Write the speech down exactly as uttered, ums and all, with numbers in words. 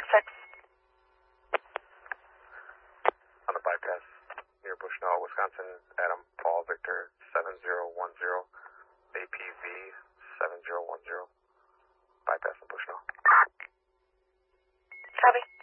six. On the bypass near Bushnell, Wisconsin, Adam Paul Victor seven zero one zero, A P V seven zero one zero, bypass in Bushnell. Copy.